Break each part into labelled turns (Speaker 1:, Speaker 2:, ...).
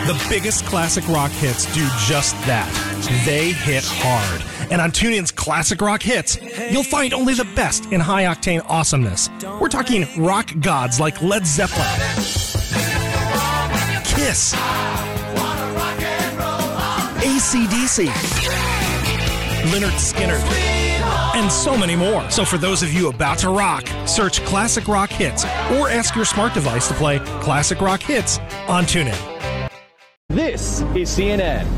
Speaker 1: The biggest classic rock hits do just that. They hit hard. And on TuneIn's Classic Rock Hits, you'll find only the best in high-octane awesomeness. We're talking rock gods like Led Zeppelin, Kiss, AC/DC, Lynyrd Skynyrd, and so many more. So for those of you about to rock, search Classic Rock Hits or ask your smart device to play Classic Rock Hits on TuneIn.
Speaker 2: This is CNN.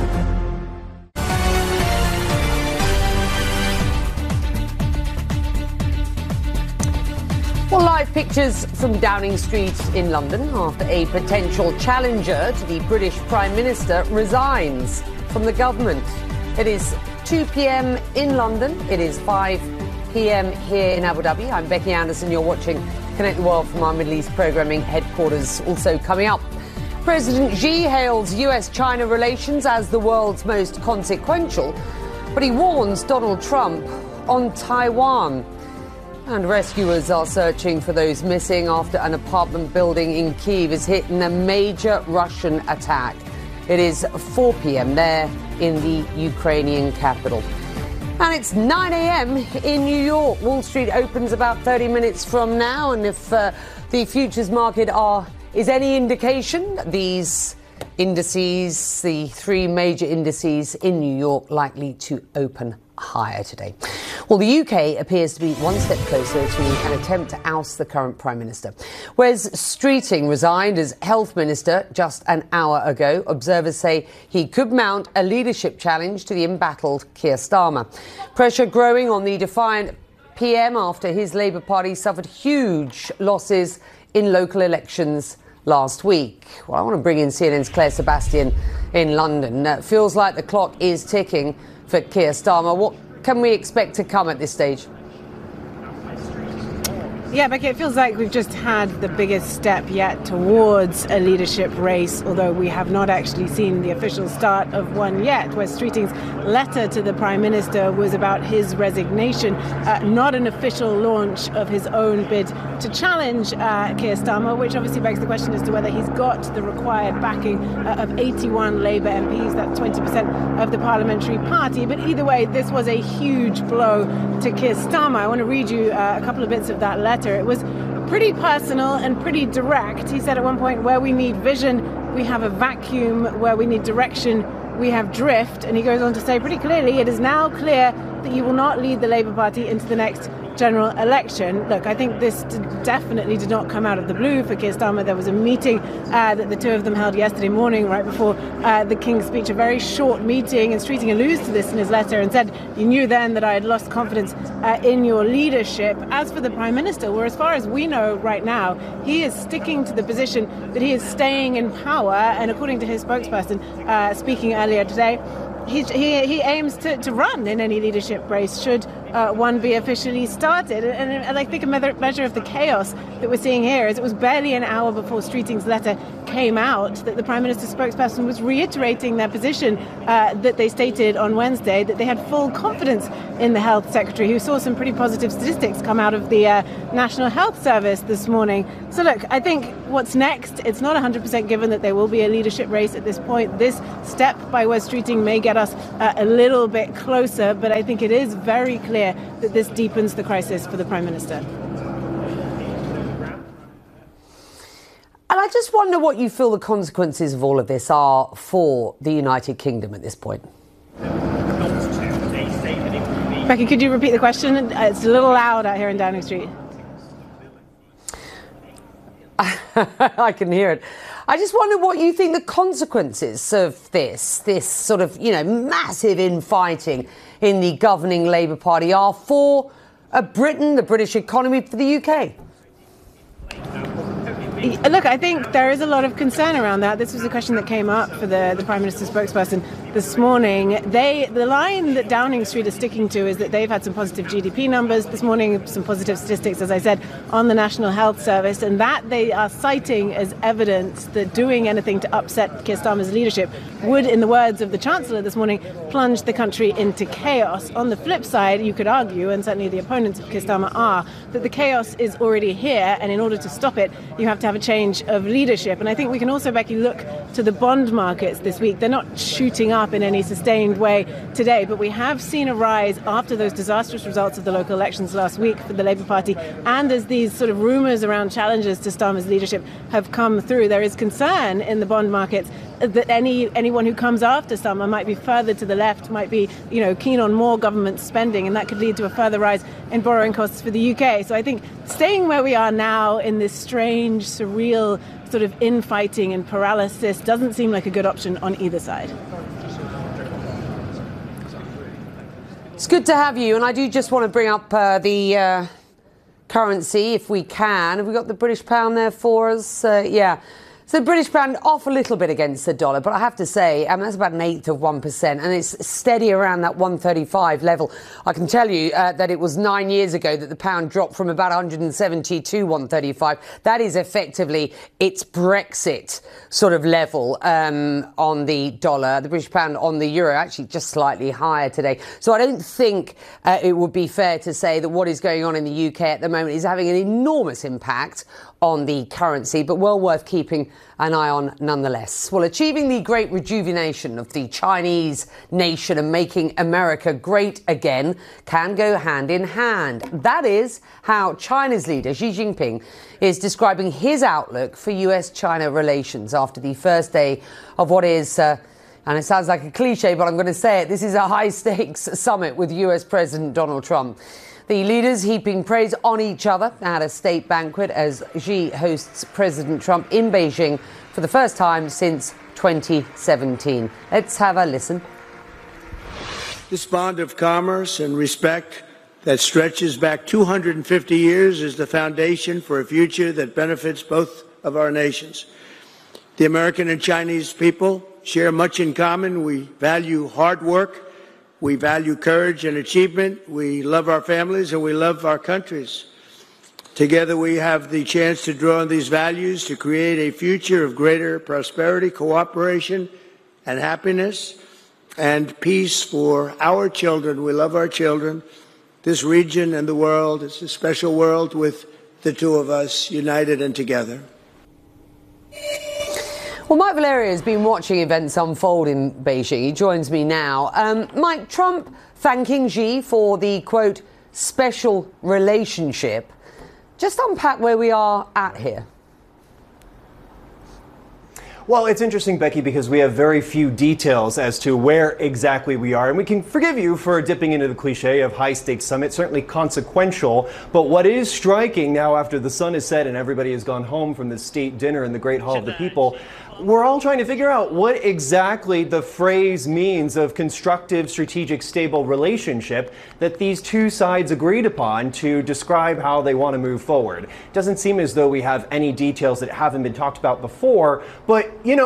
Speaker 3: Well, live pictures from Downing Street in London after a potential challenger to the British Prime Minister resigns from the government. It is 2 p.m. in London. It is 5 p.m. here in Abu Dhabi. I'm Becky Anderson. You're watching Connect the World from our Middle East programming headquarters. Also coming up, President Xi hails US-China relations as the world's most consequential, but he warns Donald Trump on Taiwan. And rescuers are searching for those missing after an apartment building in Kyiv is hit in a major Russian attack. It is 4 p.m. there in the Ukrainian capital. And it's 9 a.m. in New York. Wall Street opens about 30 minutes from now. And if the futures market is any indication, these indices, the three major indices in New York, likely to open higher today. Well, the UK appears to be one step closer to an attempt to oust the current Prime Minister. Wes Streeting resigned as Health Minister just an hour ago. Observers say he could mount a leadership challenge to the embattled Keir Starmer. Pressure growing on the defiant PM after his Labour Party suffered huge losses in local elections last week. Well, I want to bring in CNN's Claire Sebastian in London. It feels like the clock is ticking for Keir Starmer. What can we expect to come at this stage?
Speaker 4: Yeah, Becky, it feels like we've just had the biggest step yet towards a leadership race, although we have not actually seen the official start of one yet. Wes Streeting's letter to the Prime Minister was about his resignation, not an official launch of his own bid to challenge Keir Starmer, which obviously begs the question as to whether he's got the required backing of 81 Labour MPs, that's 20% of the parliamentary party. But either way, this was a huge blow to Keir Starmer. I want to read you a couple of bits of that letter. It was pretty personal and pretty direct. He said at one point, where we need vision, we have a vacuum. Where we need direction, we have drift. And he goes on to say pretty clearly, it is now clear that you will not lead the Labour Party into the next general election. Look, I think this definitely did not come out of the blue for Keir Starmer. There was a meeting that the two of them held yesterday morning right before the King's speech, a very short meeting, and Streeting alludes to this in his letter and said, you knew then that I had lost confidence in your leadership. As for the Prime Minister, well, as far as we know right now, he is sticking to the position that he is staying in power, and according to his spokesperson speaking earlier today, he aims to run in any leadership race should one be officially started. And I think a measure of the chaos that we're seeing here is it was barely an hour before Streeting's letter came out that the Prime Minister's spokesperson was reiterating their position that they stated on Wednesday, that they had full confidence in the Health Secretary, who saw some pretty positive statistics come out of the National Health Service this morning. So look, I think what's next, it's not 100% given that there will be a leadership race at this point. This step by Wes Streeting may get us a little bit closer, but I think it is very clear that this deepens the crisis for the Prime Minister.
Speaker 3: And I just wonder what you feel the consequences of all of this are for the United Kingdom at this point.
Speaker 4: Becky, could you repeat the question? It's a little loud out here in Downing Street.
Speaker 3: I can hear it. I just wonder what you think the consequences of this sort of, massive infighting in the governing Labour Party are for Britain, the British economy, for the UK.
Speaker 4: Look, I think there is a lot of concern around that. This was a question that came up for the Prime Minister's spokesperson this morning. The line that Downing Street is sticking to is that they've had some positive GDP numbers this morning, some positive statistics, as I said, on the National Health Service, and that they are citing as evidence that doing anything to upset Keir Starmer's leadership would, in the words of the Chancellor this morning, plunge the country into chaos. On the flip side, you could argue, and certainly the opponents of Keir Starmer are, that the chaos is already here, and in order to stop it, you have to have have a change of leadership. And I think we can also, Becky, look to the bond markets this week. They're not shooting up in any sustained way today, but we have seen a rise after those disastrous results of the local elections last week for the Labour Party, and as these sort of rumours around challenges to Starmer's leadership have come through. There is concern in the bond markets that anyone who comes after Starmer might be further to the left, might be, keen on more government spending, and that could lead to a further rise in borrowing costs for the UK. So I think staying where we are now in this strange, surreal sort of infighting and paralysis doesn't seem like a good option on either side.
Speaker 3: It's good to have you, and I do just want to bring up the currency, if we can. Have we got the British pound there for us? Yeah. So the British pound off a little bit against the dollar, but I have to say, that's about 1/8 of 1%, and it's steady around that 135 level. I can tell you that it was 9 years ago that the pound dropped from about 170 to 135. That is effectively its Brexit sort of level on the dollar. The British pound on the euro actually just slightly higher today. So I don't think it would be fair to say that what is going on in the UK at the moment is having an enormous impact on the currency, but well worth keeping an eye on nonetheless. Well, achieving the great rejuvenation of the Chinese nation and making America great again can go hand in hand. That is how China's leader, Xi Jinping, is describing his outlook for US-China relations after the first day of what is, and it sounds like a cliche, but I'm going to say it, this is a high-stakes summit with US President Donald Trump. The leaders heaping praise on each other at a state banquet as Xi hosts President Trump in Beijing for the first time since 2017. Let's have a listen.
Speaker 5: This bond of commerce and respect that stretches back 250 years is the foundation for a future that benefits both of our nations. The American and Chinese people share much in common. We value hard work. We value courage and achievement. We love our families and we love our countries. Together we have the chance to draw on these values to create a future of greater prosperity, cooperation, and happiness and peace for our children. We love our children. This region and the world, it's a special world with the two of us united and together.
Speaker 3: Well, Mike Valerio has been watching events unfold in Beijing. He joins me now. Mike, Trump thanking Xi for the, quote, special relationship. Just unpack where we are at here.
Speaker 6: Well, it's interesting, Becky, because we have very few details as to where exactly we are. And we can forgive you for dipping into the cliche of high-stakes summit, certainly consequential. But what is striking now after the sun is set and everybody has gone home from the state dinner in the Great Hall of the People, we're all trying to figure out what exactly the phrase means of constructive, strategic, stable relationship that these two sides agreed upon to describe how they want to move forward. It doesn't seem as though we have any details that haven't been talked about before, but,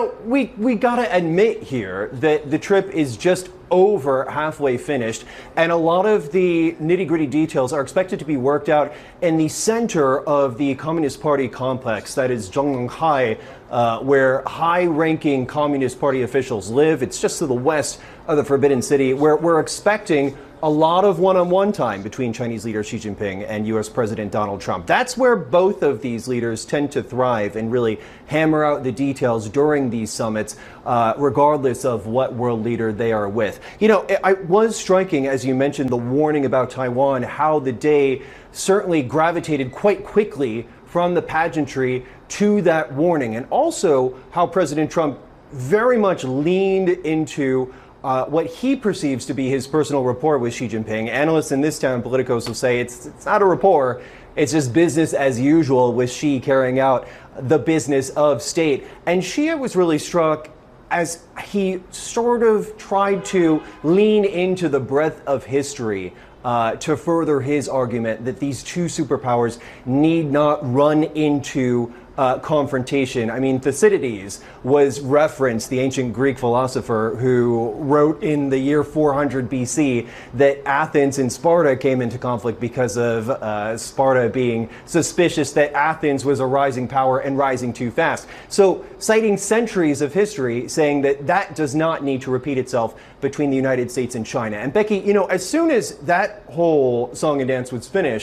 Speaker 6: we gotta admit here that the trip is just over halfway finished, and a lot of the nitty-gritty details are expected to be worked out in the center of the Communist Party complex, that is Zhongnanhai, where high-ranking Communist Party officials live. It's just to the west of the Forbidden City, where we're expecting a lot of one-on-one time between Chinese leader Xi Jinping and U.S. President Donald Trump. That's where both of these leaders tend to thrive and really hammer out the details during these summits, regardless of what world leader they are with. It was striking, as you mentioned, the warning about Taiwan, how the day certainly gravitated quite quickly from the pageantry to that warning, and also how President Trump very much leaned into what he perceives to be his personal rapport with Xi Jinping. Analysts in this town, politicos, will say it's not a rapport, it's just business as usual with Xi carrying out the business of state. And Xi was really struck as he sort of tried to lean into the breadth of history to further his argument that these two superpowers need not run into confrontation. I mean, Thucydides was referenced, the ancient Greek philosopher who wrote in the year 400 BC that Athens and Sparta came into conflict because of Sparta being suspicious that Athens was a rising power and rising too fast. So citing centuries of history, saying that that does not need to repeat itself between the United States and China. And Becky, as soon as that whole song and dance was finished,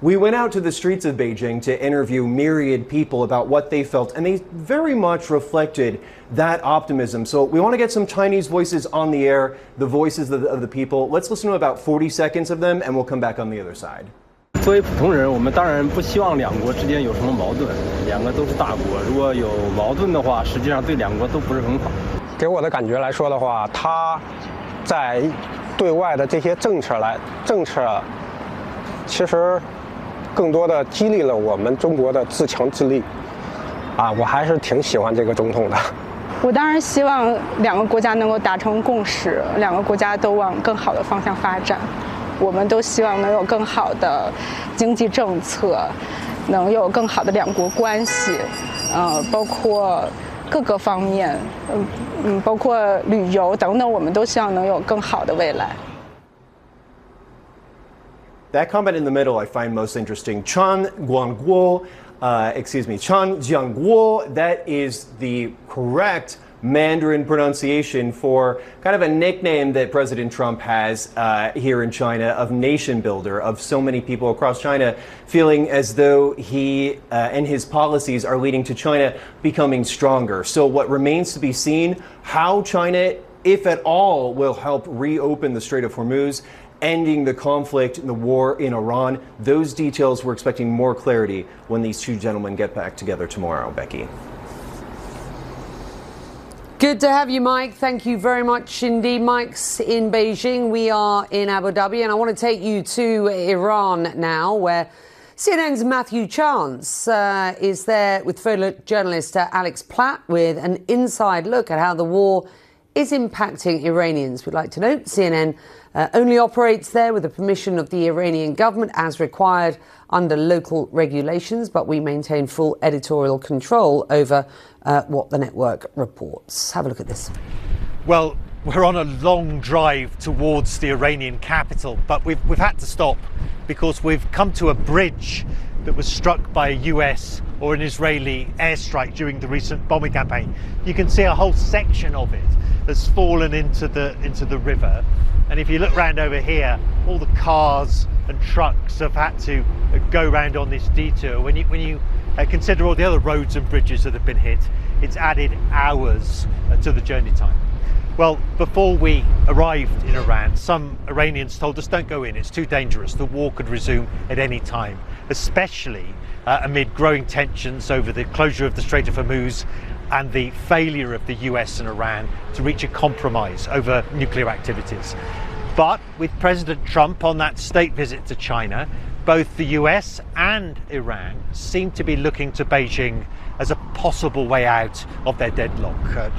Speaker 6: We went out to the streets of Beijing to interview myriad people about what they felt, and they very much reflected that optimism. So we want to get some Chinese voices on the air, the voices of the people. Let's listen to about 40 seconds of them, and we'll come back on the other side.
Speaker 7: 作为普通人，我们当然不希望两国之间有什么矛盾，两个都是大国，如果有矛盾的话，实际上对两国都不是很好。
Speaker 8: 给我的感觉来说的话，他在对外的这些政策其实更多的激励了我们中国的自强自立。我还是挺喜欢这个总统的。
Speaker 9: 我当然希望两个国家能够达成共识，两个国家都往更好的方向发展。我们都希望能有更好的经济政策，能有更好的两国关系，包括各个方面，包括旅游等等，我们都希望能有更好的未来。
Speaker 6: That comment in the middle I find most interesting. Chan Jiangguo, that is the correct Mandarin pronunciation for kind of a nickname that President Trump has here in China of nation builder, of so many people across China feeling as though he and his policies are leading to China becoming stronger. So what remains to be seen, how China, if at all, will help reopen the Strait of Hormuz, ending the conflict and the war in Iran. Those details, we're expecting more clarity when these two gentlemen get back together tomorrow, Becky.
Speaker 3: Good to have you, Mike. Thank you very much indeed. Mike's in Beijing. We are in Abu Dhabi. And I want to take you to Iran now, where CNN's Matthew Chance is there with photojournalist Alex Platt with an inside look at how the war is impacting Iranians. We'd like to note CNN only operates there with the permission of the Iranian government as required under local regulations, but we maintain full editorial control over what the network reports. Have a look at this.
Speaker 10: Well, we're on a long drive towards the Iranian capital, but we've had to stop because we've come to a bridge that was struck by a US or an Israeli airstrike during the recent bombing campaign. You can see a whole section of it has fallen into the river. And if you look round over here, all the cars and trucks have had to go round on this detour. When you consider all the other roads and bridges that have been hit, it's added hours to the journey time. Well, before we arrived in Iran, some Iranians told us don't go in, it's too dangerous. The war could resume at any time, especially amid growing tensions over the closure of the Strait of Hormuz and the failure of the US and Iran to reach a compromise over nuclear activities. But with President Trump on that state visit to China, both the US and Iran seem to be looking to Beijing as a possible way out of their deadlock.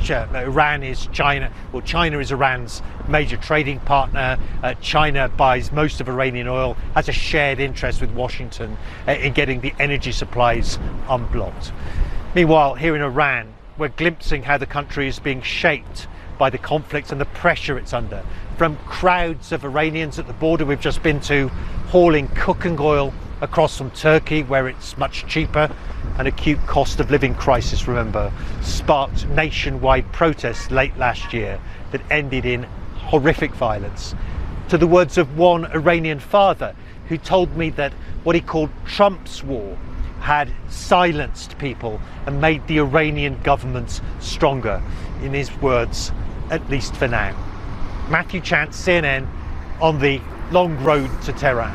Speaker 10: Iran is China, well, China is Iran's major trading partner. China buys most of Iranian oil, has a shared interest with Washington in getting the energy supplies unblocked. Meanwhile, here in Iran, we're glimpsing how the country is being shaped by the conflict and the pressure it's under. From crowds of Iranians at the border we've just been to, hauling cooking oil across from Turkey, where it's much cheaper. An acute cost of living crisis, remember, sparked nationwide protests late last year that ended in horrific violence. To the words of one Iranian father who told me that what he called Trump's war had silenced people and made the Iranian government stronger. In his words, at least for now. Matthew Chance, CNN, on the long road to Tehran.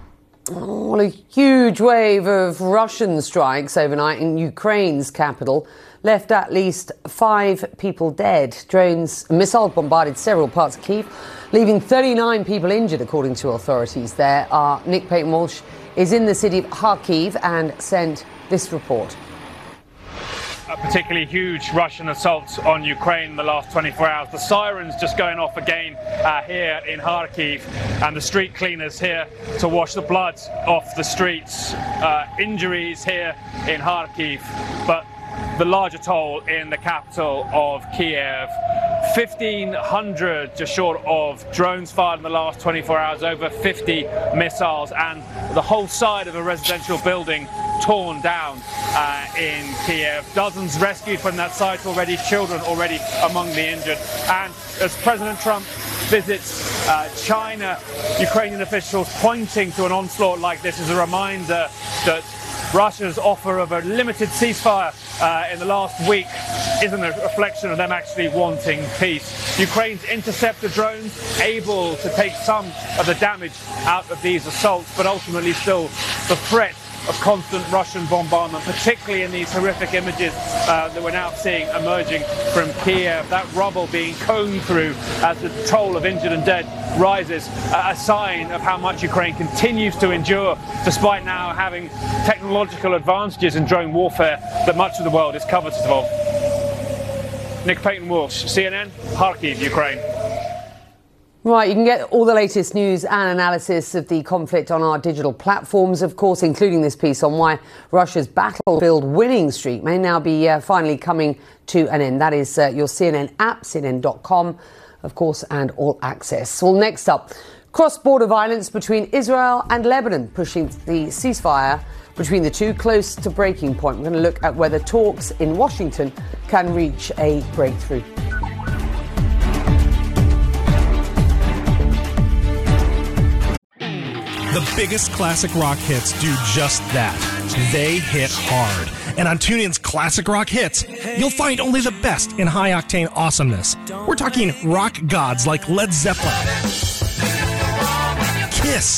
Speaker 3: Well, a huge wave of Russian strikes overnight in Ukraine's capital left at least 5 people dead. Drones and missiles bombarded several parts of Kyiv, leaving 39 people injured, according to authorities there. Our Nick Payton-Walsh is in the city of Kharkiv and sent this report.
Speaker 11: A particularly huge Russian assault on Ukraine in the last 24 hours. The sirens just going off again here in Kharkiv, and the street cleaners here to wash the blood off the streets. Injuries here in Kharkiv, but the larger toll in the capital of Kiev. 1,500 just short of drones fired in the last 24 hours, over 50 missiles, and the whole side of a residential building torn down in Kiev. Dozens rescued from that site already, children already among the injured. And as President Trump visits China. Ukrainian officials pointing to an onslaught like this as a reminder that Russia's offer of a limited ceasefire in the last week isn't a reflection of them actually wanting peace. Ukraine's interceptor drones able to take some of the damage out of these assaults, but ultimately still the threat of constant Russian bombardment, particularly in these horrific images that we're now seeing emerging from Kiev. That rubble being combed through as the toll of injured and dead rises, a sign of how much Ukraine continues to endure, despite now having technological advantages in drone warfare that much of the world is covetous of. Nick Payton-Walsh, CNN, Kharkiv, Ukraine.
Speaker 3: Right, you can get all the latest news and analysis of the conflict on our digital platforms, of course, including this piece on why Russia's battlefield winning streak may now be finally coming to an end. That is your CNN app, CNN.com, of course, and all access. Well, next up, cross-border violence between Israel and Lebanon, pushing the ceasefire between the two close to breaking point. We're going to look at whether talks in Washington can reach a breakthrough.
Speaker 1: The biggest classic rock hits do just that. They hit hard. And on TuneIn's Classic Rock Hits, you'll find only the best in high-octane awesomeness. We're talking rock gods like Led Zeppelin, Kiss,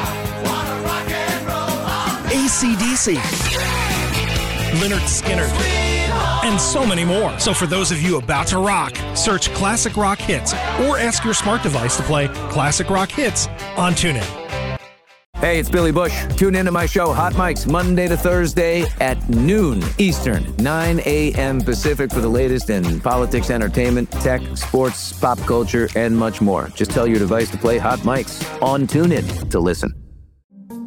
Speaker 1: AC/DC, Lynyrd Skynyrd, and so many more. So for those of you about to rock, search Classic Rock Hits or ask your smart device to play Classic Rock Hits on TuneIn.
Speaker 12: Hey, it's Billy Bush. Tune into my show, Hot Mics, Monday to Thursday at noon Eastern, 9 a.m. Pacific for the latest in politics, entertainment, tech, sports, pop culture, and much more. Just tell your device to play Hot Mics on TuneIn to listen.